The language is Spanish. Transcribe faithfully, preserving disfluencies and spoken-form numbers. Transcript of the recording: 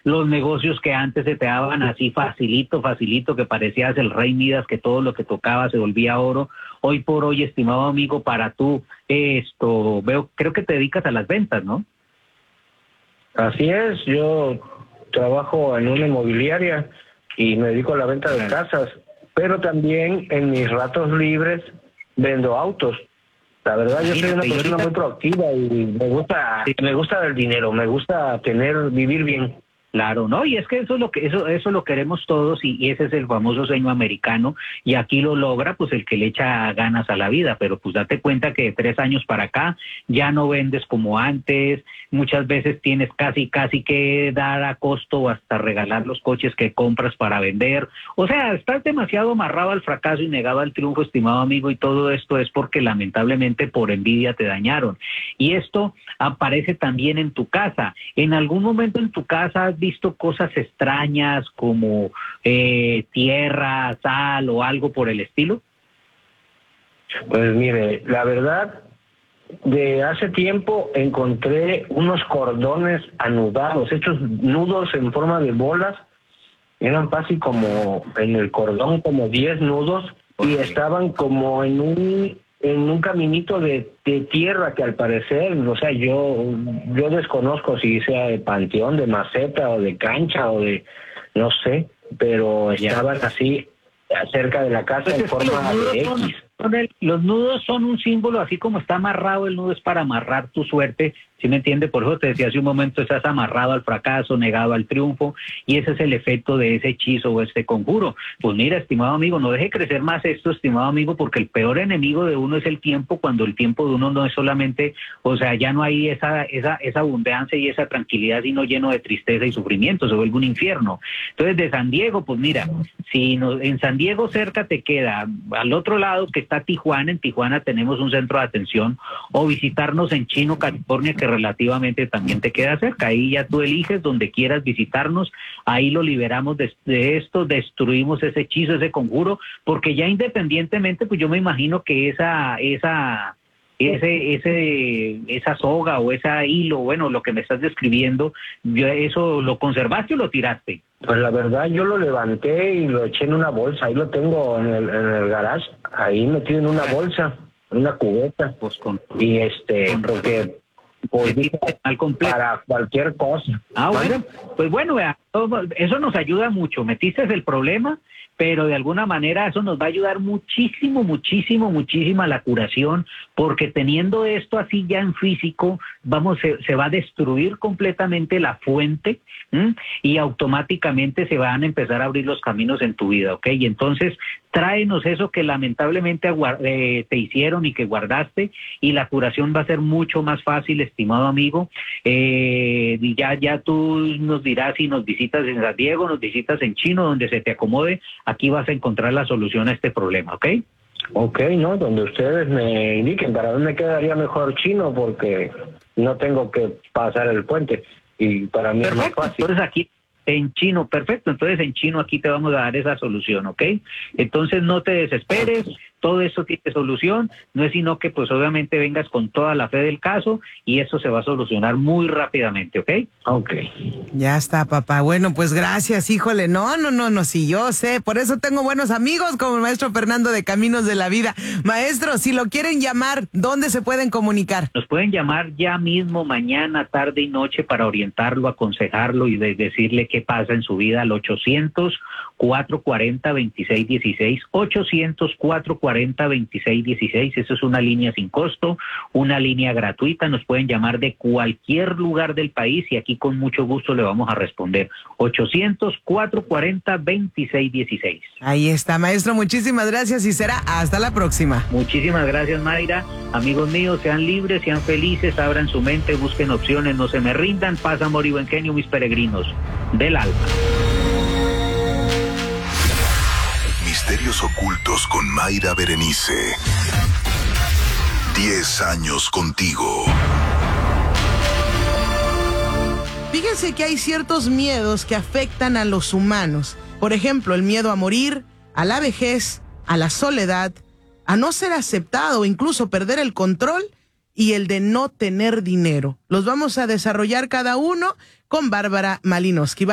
los negocios que antes se te daban así facilito, facilito, que parecías el rey Midas, que todo lo que tocaba se volvía oro. Hoy por hoy, estimado amigo, para tú, esto, veo, creo que te dedicas a las ventas, ¿no? Así es, yo trabajo en una inmobiliaria y me dedico a la venta de casas, pero también en mis ratos libres vendo autos. La verdad, yo soy una persona muy proactiva y me gusta, me gusta el dinero, me gusta tener, vivir bien. Claro, ¿no? Y es que eso es lo que eso eso lo queremos todos y, y ese es el famoso sueño americano y aquí lo logra pues el que le echa ganas a la vida, pero pues date cuenta que de tres años para acá ya no vendes como antes, muchas veces tienes casi casi que dar a costo o hasta regalar los coches que compras para vender, o sea, estás demasiado amarrado al fracaso y negado al triunfo, estimado amigo, y todo esto es porque lamentablemente por envidia te dañaron. Y esto aparece también en tu casa. En algún momento en tu casa has visto cosas extrañas como eh, tierra, sal o algo por el estilo? Pues mire, la verdad, de hace tiempo encontré unos cordones anudados, hechos nudos en forma de bolas, eran casi como en el cordón como diez nudos y estaban como en un en un caminito de, de tierra que al parecer, o sea, yo yo desconozco si sea de panteón, de maceta o de cancha o de, no sé, pero estaban así cerca de la casa Pues en forma de X. Son, son el, los nudos son un símbolo, así como está amarrado el nudo es para amarrar tu suerte, ¿sí me entiende? Por eso te decía hace un momento, estás amarrado al fracaso, negado al triunfo, y ese es el efecto de ese hechizo o este conjuro. Pues mira, estimado amigo, no deje crecer más esto, estimado amigo, porque el peor enemigo de uno es el tiempo, cuando el tiempo de uno no es solamente, o sea, ya no hay esa esa esa abundancia y esa tranquilidad, sino lleno de tristeza y sufrimiento, se vuelve un infierno. Entonces, de San Diego, pues mira, si no, en San Diego cerca te queda, al otro lado que está Tijuana, en Tijuana tenemos un centro de atención, o visitarnos en Chino, California, que relativamente también te queda cerca. Ahí ya tú eliges donde quieras visitarnos, ahí lo liberamos de, de esto, destruimos ese hechizo, ese conjuro, porque ya independientemente, pues yo me imagino que esa, esa, ese, ese, esa soga o ese hilo, bueno, lo que me estás describiendo, yo, ¿eso lo conservaste o lo tiraste? Pues la verdad, yo lo levanté y lo eché en una bolsa, ahí lo tengo en el, en el garage, ahí metido en una bolsa, en una cubeta, pues con, y este, con, porque pues, al completo. Para cualquier cosa. Ah, ¿Vale? bueno, pues bueno, vea, eso nos ayuda mucho. Metiste el problema, pero de alguna manera eso nos va a ayudar muchísimo, muchísimo, muchísimo a la curación, porque teniendo esto así ya en físico, vamos, se, se va a destruir completamente la fuente, ¿m? Y automáticamente se van a empezar a abrir los caminos en tu vida, ¿ok? Y entonces tráenos eso que lamentablemente eh, te hicieron y que guardaste, y la curación va a ser mucho más fácil, estimado amigo. Eh, y ya, ya tú nos dirás si nos visitas en San Diego, nos visitas en Chino, donde se te acomode, aquí vas a encontrar la solución a este problema, ¿ok? Ok, ¿no? Donde ustedes me indiquen, para mí me quedaría mejor Chino porque no tengo que pasar el puente y para mí Perfecto. es más fácil. Entonces aquí en Chino, perfecto, entonces en Chino aquí te vamos a dar esa solución, ¿ok? Entonces no te desesperes, todo eso tiene solución, no es sino que pues obviamente vengas con toda la fe del caso y eso se va a solucionar muy rápidamente, ¿ok? Ok. Ya está, papá. Bueno, pues gracias, híjole. No, no, no, no, sí, yo sé. Por eso tengo buenos amigos como el maestro Fernando de Caminos de la Vida. Maestro, si lo quieren llamar, ¿dónde se pueden comunicar? Nos pueden llamar ya mismo, mañana, tarde y noche, para orientarlo, aconsejarlo y de decirle qué pasa en su vida al ochocientos, cuatrocientos cuarenta, veintiséis dieciséis, ochocientos, cuatrocientos cuarenta, veintiséis dieciséis. Eso es una línea sin costo, una línea gratuita. Nos pueden llamar de cualquier lugar del país y aquí con mucho gusto le vamos a responder. ochocientos, cuatrocientos cuarenta, veintiséis dieciséis. Ahí está, maestro. Muchísimas gracias y será hasta la próxima. Muchísimas gracias, Mayra. Amigos míos, sean libres, sean felices, abran su mente, busquen opciones, no se me rindan. Paz, amor y buen genio, mis peregrinos del alma. Misterios ocultos con Mayra Berenice. Diez años contigo. Fíjense que hay ciertos miedos que afectan a los humanos. Por ejemplo, el miedo a morir, a la vejez, a la soledad, a no ser aceptado o incluso perder el control, y el de no tener dinero. Los vamos a desarrollar cada uno con Bárbara Malinowski.